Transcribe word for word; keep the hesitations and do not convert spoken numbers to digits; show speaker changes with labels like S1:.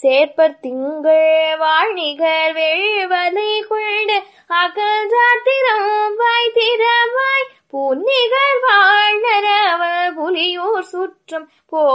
S1: சேர்ப்பர் திங்கள் வாழ்நிகர் வெள்வதை கொண்டு அகன்றாத்திரம் வாய் திறவாய் புன்னிகர் வாழ்நரவ புலியூர் சுற்றம் போ